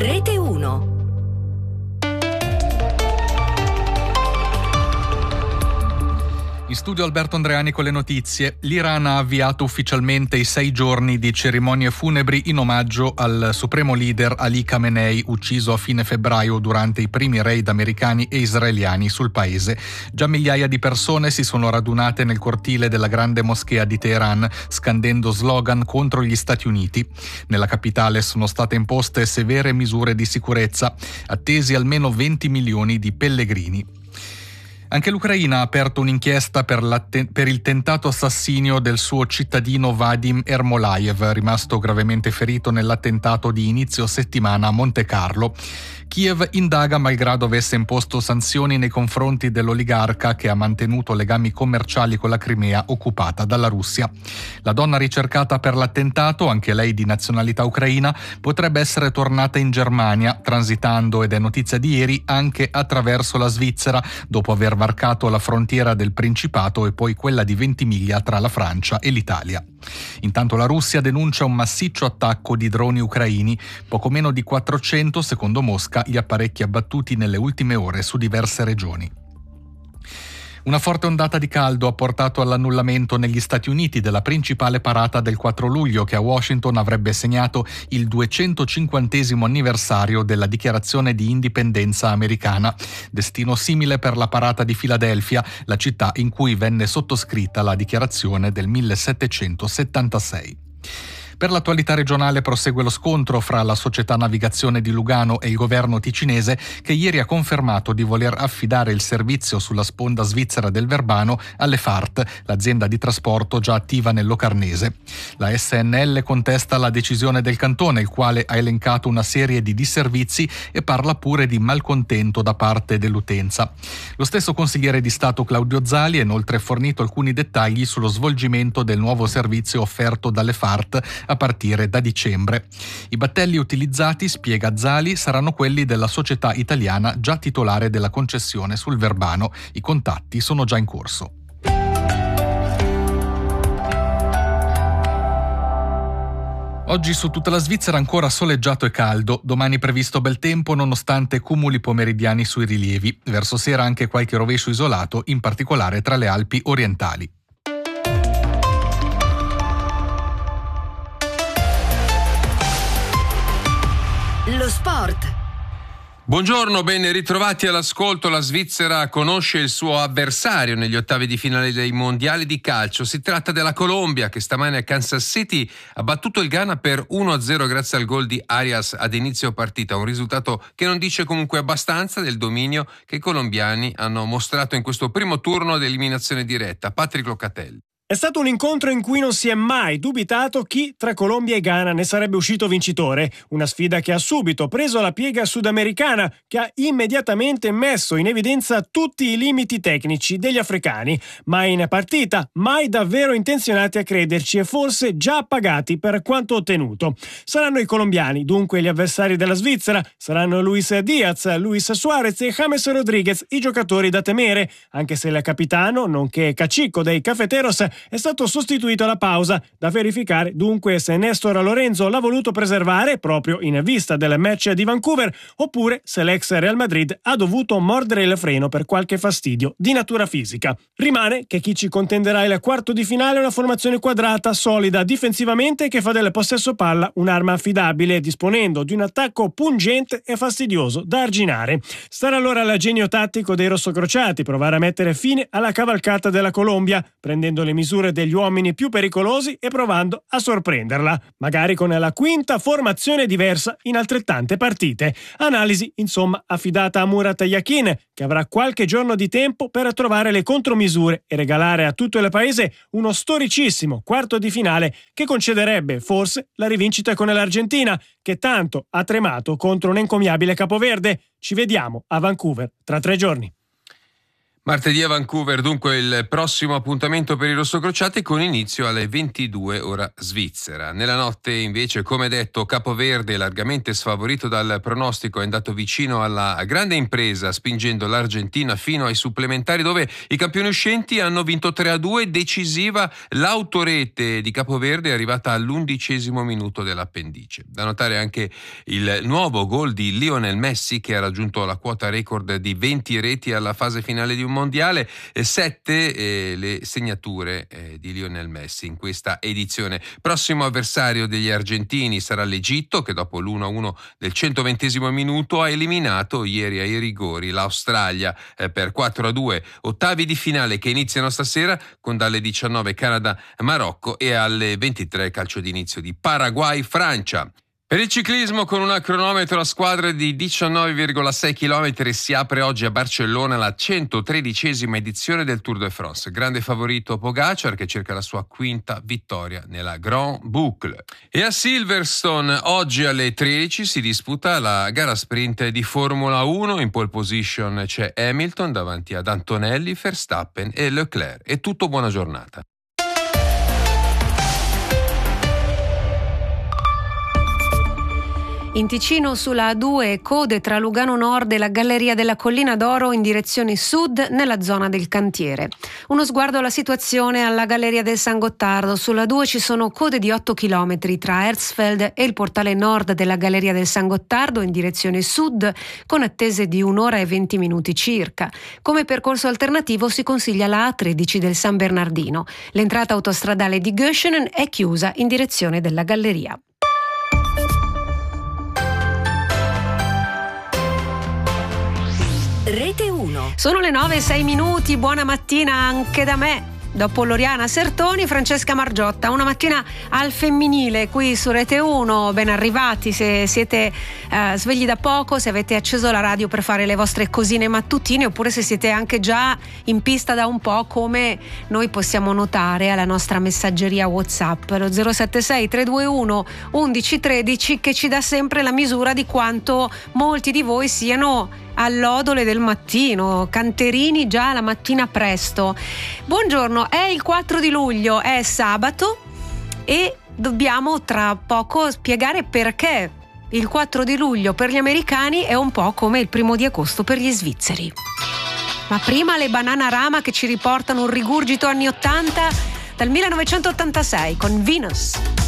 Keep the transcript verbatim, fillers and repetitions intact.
Rete uno. In studio Alberto Andreani con le notizie. L'Iran ha avviato ufficialmente i sei giorni di cerimonie funebri in omaggio al supremo leader Ali Khamenei, ucciso a fine febbraio durante i primi raid americani e israeliani sul paese. Già migliaia di persone si sono radunate nel cortile della grande moschea di Teheran, scandendo slogan contro gli Stati Uniti. Nella capitale sono state imposte severe misure di sicurezza, attesi almeno venti milioni di pellegrini. Anche l'Ucraina ha aperto un'inchiesta per, per il tentato assassinio del suo cittadino Vadim Ermolaev, rimasto gravemente ferito nell'attentato di inizio settimana a Montecarlo. Kiev indaga malgrado avesse imposto sanzioni nei confronti dell'oligarca che ha mantenuto legami commerciali con la Crimea occupata dalla Russia. La donna ricercata per l'attentato, anche lei di nazionalità ucraina, potrebbe essere tornata in Germania, transitando, ed è notizia di ieri, anche attraverso la Svizzera, dopo aver varcato la frontiera del Principato e poi quella di Ventimiglia tra la Francia e l'Italia. Intanto la Russia denuncia un massiccio attacco di droni ucraini, poco meno di quattrocento secondo Mosca gli apparecchi abbattuti nelle ultime ore su diverse regioni. Una forte ondata di caldo ha portato all'annullamento negli Stati Uniti della principale parata del quattro luglio, che a Washington avrebbe segnato il duecentocinquantesimo anniversario della dichiarazione di indipendenza americana, destino simile per la parata di Filadelfia, la città in cui venne sottoscritta la dichiarazione del millesettecentosettantasei. Per l'attualità regionale prosegue lo scontro fra la società Navigazione di Lugano e il governo ticinese, che ieri ha confermato di voler affidare il servizio sulla sponda svizzera del Verbano alle F A R T, l'azienda di trasporto già attiva nel Locarnese. La S N L contesta la decisione del cantone, il quale ha elencato una serie di disservizi e parla pure di malcontento da parte dell'utenza. Lo stesso consigliere di Stato Claudio Zali ha inoltre fornito alcuni dettagli sullo svolgimento del nuovo servizio offerto dalle F A R T a partire da dicembre. I battelli utilizzati, spiega Zali, saranno quelli della società italiana già titolare della concessione sul Verbano. I contatti sono già in corso. Oggi su tutta la Svizzera ancora soleggiato e caldo, domani previsto bel tempo nonostante cumuli pomeridiani sui rilievi. Verso sera anche qualche rovescio isolato, in particolare tra le Alpi orientali. Lo sport. Buongiorno, ben ritrovati all'ascolto. La Svizzera conosce il suo avversario negli ottavi di finale dei mondiali di calcio. Si tratta della Colombia, che stamane a Kansas City ha battuto il Ghana per uno a zero grazie al gol di Arias ad inizio partita, un risultato che non dice comunque abbastanza del dominio che i colombiani hanno mostrato in questo primo turno di eliminazione diretta. Patrick Locatelli. È stato un incontro in cui non si è mai dubitato chi tra Colombia e Ghana ne sarebbe uscito vincitore. Una sfida che ha subito preso la piega sudamericana, che ha immediatamente messo in evidenza tutti i limiti tecnici degli africani. Mai in partita, mai davvero intenzionati a crederci e forse già pagati per quanto ottenuto. Saranno i colombiani, dunque, gli avversari della Svizzera. Saranno Luis Diaz, Luis Suarez e James Rodriguez i giocatori da temere, anche se il capitano, nonché cacicco dei Cafeteros, è stato sostituito alla pausa. Da verificare dunque se Néstor Lorenzo l'ha voluto preservare proprio in vista del match di Vancouver, oppure se l'ex Real Madrid ha dovuto mordere il freno per qualche fastidio di natura fisica. Rimane che chi ci contenderà il quarto di finale è una formazione quadrata, solida difensivamente, che fa del possesso palla un'arma affidabile, disponendo di un attacco pungente e fastidioso da arginare. Starà allora al genio tattico dei rossocrociati provare a mettere fine alla cavalcata della Colombia, prendendo le misure degli uomini più pericolosi e provando a sorprenderla, magari con la quinta formazione diversa in altrettante partite. Analisi, insomma, affidata a Murat Yakin, che avrà qualche giorno di tempo per trovare le contromisure e regalare a tutto il paese uno storicissimo quarto di finale che concederebbe forse la rivincita con l'Argentina, che tanto ha tremato contro un encomiabile Capoverde. Ci vediamo a Vancouver tra tre giorni. Martedì a Vancouver, dunque, il prossimo appuntamento per i rossocrociati con inizio alle ventidue ora svizzera. Nella notte, invece, come detto, Capoverde, largamente sfavorito dal pronostico, è andato vicino alla grande impresa, spingendo l'Argentina fino ai supplementari, dove i campioni uscenti hanno vinto tre a due. Decisiva l'autorete di Capoverde, è arrivata all'undicesimo minuto dell'appendice. Da notare anche il nuovo gol di Lionel Messi, che ha raggiunto la quota record di venti reti alla fase finale di un mondiale, e sette eh, le segnature eh, di Lionel Messi in questa edizione. Prossimo avversario degli argentini sarà l'Egitto, che dopo l'uno a uno del centoventesimo minuto ha eliminato ieri ai rigori l'Australia eh, per quattro a due. Ottavi di finale che iniziano stasera con dalle diciannove Canada-Marocco e alle ventitré calcio d'inizio di Paraguay-Francia. Per il ciclismo, con un cronometro a squadre di diciannove virgola sei chilometri, si apre oggi a Barcellona la centotredicesima edizione del Tour de France. Grande favorito Pogacar, che cerca la sua quinta vittoria nella Grand Boucle. E a Silverstone oggi alle tredici si disputa la gara sprint di Formula uno. In pole position c'è Hamilton davanti ad Antonelli, Verstappen e Leclerc. È tutto, buona giornata. In Ticino sulla A due, code tra Lugano Nord e la Galleria della Collina d'Oro in direzione sud nella zona del cantiere. Uno sguardo alla situazione alla Galleria del San Gottardo. Sulla A due ci sono code di otto chilometri tra Herzfeld e il portale nord della Galleria del San Gottardo in direzione sud, con attese di un'ora e venti minuti circa. Come percorso alternativo si consiglia la A tredici del San Bernardino. L'entrata autostradale di Göschenen è chiusa in direzione della Galleria. Rete uno. Sono le nove e sei minuti, buona mattina anche da me. Dopo Loriana Sertoni, Francesca Margiotta, una mattina al femminile qui su Rete uno. Ben arrivati se siete eh, svegli da poco, se avete acceso la radio per fare le vostre cosine mattutine, oppure se siete anche già in pista da un po', come noi possiamo notare alla nostra messaggeria WhatsApp, lo zero sette sei tre due uno uno uno uno tre, che ci dà sempre la misura di quanto molti di voi siano all'odole del mattino, canterini già la mattina presto. Buongiorno, è il quattro di luglio, è sabato, e dobbiamo tra poco spiegare perché il quattro di luglio per gli americani è un po' come il primo di agosto per gli svizzeri. Ma prima le Bananarama, che ci riportano un rigurgito anni ottanta dal millenovecentottantasei con Venus.